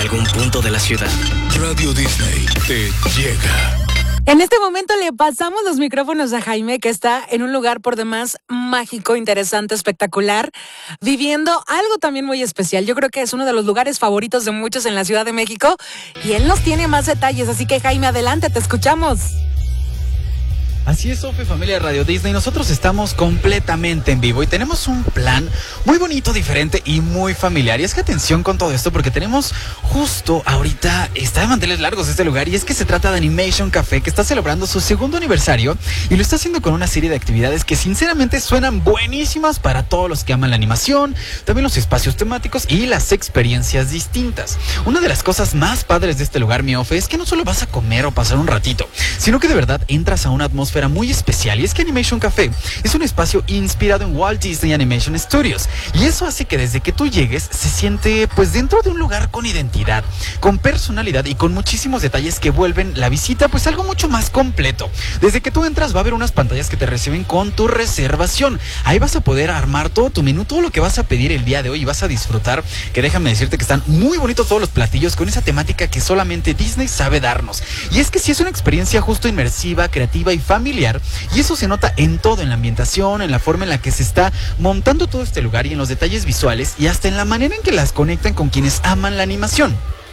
algún punto de la ciudad. Radio Disney te llega. En este momento le pasamos los micrófonos a Jaime, que está en un lugar por demás mágico, interesante, espectacular, viviendo algo también muy especial. Yo creo que es uno de los lugares favoritos de muchos en la Ciudad de México y él nos tiene más detalles. Así que Jaime, adelante, te escuchamos. Así es, Sofi, familia de Radio Disney, nosotros estamos completamente en vivo y tenemos un plan muy bonito, diferente y muy familiar. Y es que atención con todo esto porque tenemos justo ahorita, está de manteles largos este lugar, y es que se trata de Animation Café, que está celebrando su segundo aniversario y lo está haciendo con una serie de actividades que sinceramente suenan buenísimas para todos los que aman la animación, también los espacios temáticos y las experiencias distintas. Una de las cosas más padres de este lugar, mi Ofe, es que no solo vas a comer o pasar un ratito, sino que de verdad entras a una atmósfera muy especial. Y es que Animation Café es un espacio inspirado en Walt Disney Animation Studios, y eso hace que desde que tú llegues se siente pues dentro de un lugar con identidad, con personalidad y con muchísimos detalles que vuelven la visita pues algo mucho más completo. Desde que tú entras va a haber unas pantallas que te reciben con tu reservación. Ahí vas a poder armar todo tu menú, todo lo que vas a pedir el día de hoy, y vas a disfrutar, que déjame decirte que están muy bonitos todos los platillos con esa temática que solamente Disney sabe darnos. Y es que sí es una experiencia justo inmersiva, creativa y familiar, y eso se nota en todo, en la ambientación, en la forma en la que se está montando todo este lugar y en los detalles visuales y hasta en la manera en que las conectan con quienes aman la animación.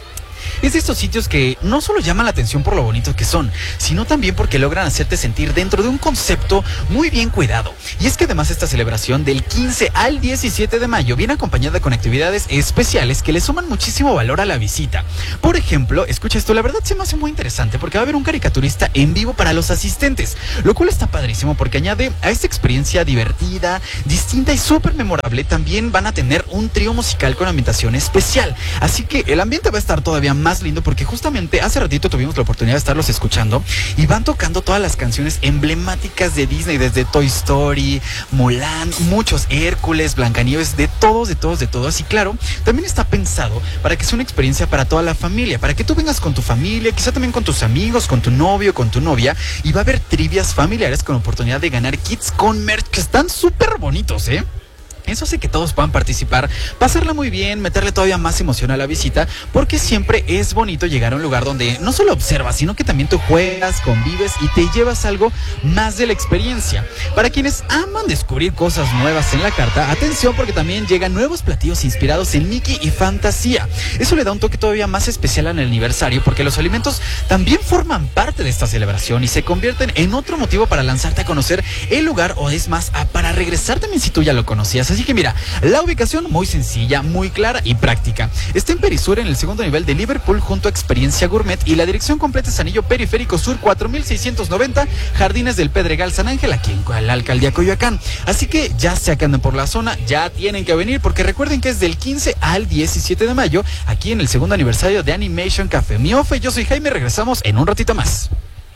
Es de estos sitios que no solo llaman la atención por lo bonitos que son, sino también porque logran hacerte sentir dentro de un concepto muy bien cuidado. Y es que además esta celebración del 15 al 17 de mayo viene acompañada con actividades especiales que le suman muchísimo valor a la visita. Por ejemplo, escucha esto, la verdad se me hace muy interesante porque va a haber un caricaturista en vivo para los asistentes, lo cual está padrísimo porque añade a esta experiencia divertida, distinta y súper memorable. También van a tener un trío musical con ambientación especial, así que el ambiente va a estar todavía más lindo porque justamente hace ratito tuvimos la oportunidad de estarlos escuchando y van tocando todas las canciones emblemáticas de Disney, desde Toy Story, Mulan, muchos, Hércules, Blancanieves, de todos. Y claro, también está pensado para que sea una experiencia para toda la familia, para que tú vengas con tu familia, quizá también con tus amigos, con tu novio, con tu novia, y va a haber trivias familiares con oportunidad de ganar kits con merch que están súper bonitos, ¿eh? Eso hace que todos puedan participar, pasarla muy bien, meterle todavía más emoción a la visita, porque siempre es bonito llegar a un lugar donde no solo observas, sino que también tú juegas, convives y te llevas algo más de la experiencia. Para quienes aman descubrir cosas nuevas en la carta, atención porque también llegan nuevos platillos inspirados en Mickey y fantasía. Eso le da un toque todavía más especial al aniversario, porque los alimentos también forman parte de esta celebración y se convierten en otro motivo para lanzarte a conocer el lugar, o es más, para regresar también si tú ya lo conocías. Así que mira, la ubicación muy sencilla, muy clara y práctica. Está en Perisur, en el segundo nivel de Liverpool, junto a Experiencia Gourmet, y la dirección completa es Anillo Periférico Sur 4690, Jardines del Pedregal San Ángel, aquí en la Alcaldía Coyoacán. Así que ya sea que anden por la zona, ya tienen que venir, porque recuerden que es del 15 al 17 de mayo, aquí en el segundo aniversario de Animation Café. Mi Ofe, yo soy Jaime, regresamos en un ratito más.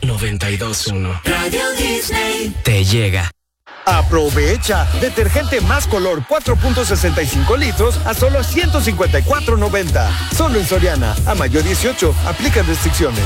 92.1 Radio Disney te llega. Aprovecha, detergente más color 4.65 litros a solo $154.90. Solo en Soriana, a mayo 18, aplican restricciones.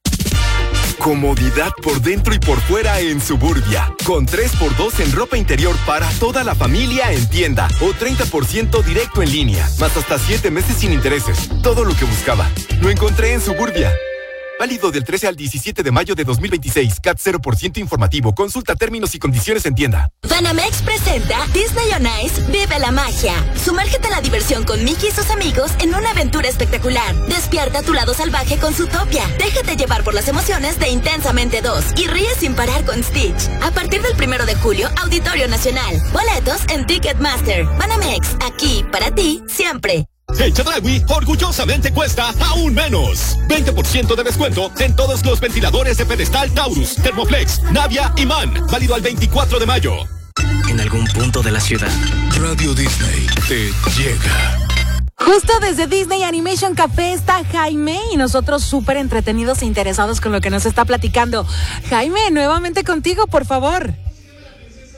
Comodidad por dentro y por fuera en Suburbia, con 3x2 en ropa interior para toda la familia en tienda, o 30% directo en línea, más hasta 7 meses sin intereses. Todo lo que buscaba, lo encontré en Suburbia. Válido del 13 al 17 de mayo de 2026. CAT 0% informativo. Consulta términos y condiciones en tienda. Banamex presenta Disney on Ice Vive la Magia. Sumérgete a la diversión con Mickey y sus amigos en una aventura espectacular. Despierta tu lado salvaje con Zootopia. Déjate llevar por las emociones de Intensamente 2 y ríe sin parar con Stitch. A partir del 1 de julio, Auditorio Nacional. Boletos en Ticketmaster. Banamex, aquí para ti siempre. En Chedraui, orgullosamente cuesta aún menos. 20% de descuento en todos los ventiladores de pedestal Taurus, Thermoflex, Navia y MAN. Válido al 24 de mayo. En algún punto de la ciudad, Radio Disney te llega. Justo desde Disney Animation Café está Jaime y nosotros súper entretenidos e interesados con lo que nos está platicando. Jaime, nuevamente contigo, por favor.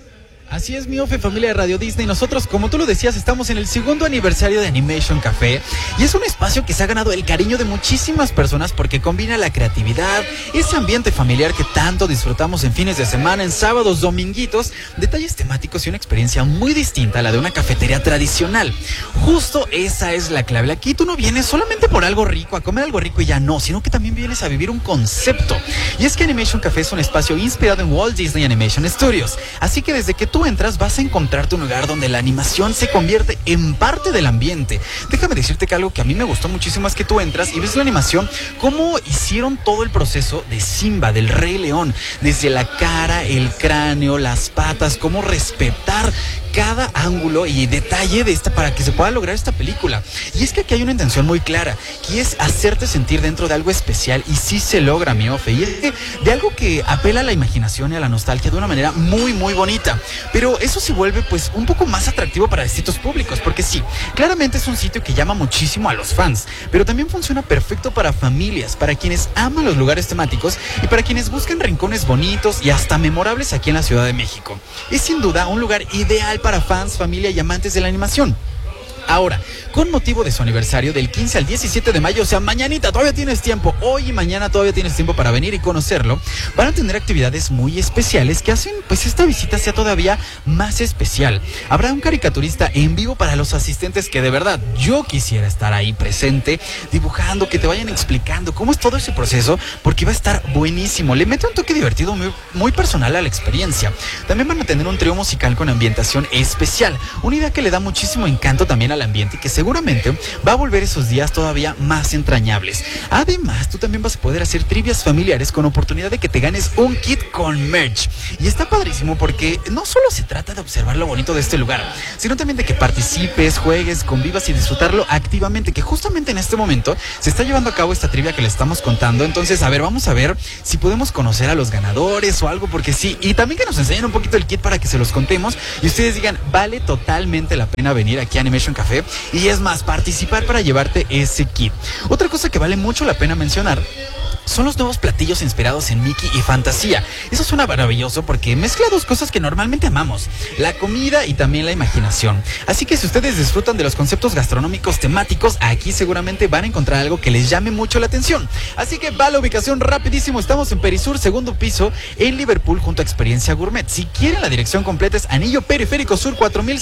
Así es, mi Ofe, familia de Radio Disney. Nosotros, como tú lo decías, estamos en el 2º aniversario de Animation Café y es un espacio que se ha ganado el cariño de muchísimas personas porque combina la creatividad, ese ambiente familiar que tanto disfrutamos en fines de semana, en sábados, dominguitos, detalles temáticos y una experiencia muy distinta a la de una cafetería tradicional. Justo esa es la clave. Aquí tú no vienes solamente por algo rico, a comer algo rico y ya no, sino que también vienes a vivir un concepto. Y es que Animation Café es un espacio inspirado en Walt Disney Animation Studios. Así que desde que tú entras vas a encontrarte un lugar donde la animación se convierte en parte del ambiente. Déjame decirte que algo que a mí me gustó muchísimo es que tú entras y ves la animación, cómo hicieron todo el proceso de Simba, del Rey León, desde la cara, el cráneo, las patas, cómo respetar cada ángulo y detalle de esta para que se pueda lograr esta película. Y es que aquí hay una intención muy clara, que es hacerte sentir dentro de algo especial, y sí se logra, mi Ofe, y es que de algo que apela a la imaginación y a la nostalgia de una manera muy muy bonita, pero eso se vuelve pues un poco más atractivo para distintos públicos, porque sí, claramente es un sitio que llama muchísimo a los fans, pero también funciona perfecto para familias, para quienes aman los lugares temáticos y para quienes buscan rincones bonitos y hasta memorables aquí en la Ciudad de México. Es sin duda un lugar ideal para fans, familia y amantes de la animación. Ahora, con motivo de su aniversario del 15 al 17 de mayo, o sea, mañanita, todavía tienes tiempo, hoy y mañana todavía tienes tiempo para venir y conocerlo, van a tener actividades muy especiales que hacen pues esta visita sea todavía más especial. Habrá un caricaturista en vivo para los asistentes que de verdad yo quisiera estar ahí presente, dibujando, que te vayan explicando cómo es todo ese proceso, porque va a estar buenísimo. Le mete un toque divertido muy personal a la experiencia. También van a tener un trío musical con ambientación especial, una idea que le da muchísimo encanto también al ambiente y que seguramente va a volver esos días todavía más entrañables. Además, tú también vas a poder hacer trivias familiares con oportunidad de que te ganes un kit con merch. Y está padrísimo porque no solo se trata de observar lo bonito de este lugar, sino también de que participes, juegues, convivas y disfrutarlo activamente, que justamente en este momento se está llevando a cabo esta trivia que le estamos contando. Entonces, a ver, vamos a ver si podemos conocer a los ganadores o algo, porque sí, y también que nos enseñen un poquito el kit para que se los contemos y ustedes digan, vale totalmente la pena venir aquí a Animation Café y es más, participar para llevarte ese kit. Otra cosa que vale mucho la pena mencionar son los nuevos platillos inspirados en Mickey y fantasía. Eso suena maravilloso porque mezcla dos cosas que normalmente amamos, la comida y también la imaginación. Así que si ustedes disfrutan de los conceptos gastronómicos temáticos, aquí seguramente van a encontrar algo que les llame mucho la atención. Así que va a la ubicación rapidísimo. Estamos en Perisur, 2º piso, en Liverpool, junto a Experiencia Gourmet. Si quieren, la dirección completa es Anillo Periférico Sur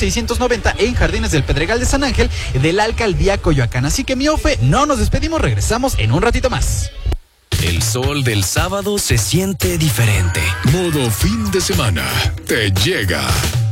4690, en Jardines del Pedregal de San Ángel, de la Alcaldía Coyoacán. Así que, mi Ofe, no nos despedimos, regresamos en un ratito más. El sol del sábado se siente diferente. Modo fin de semana te llega.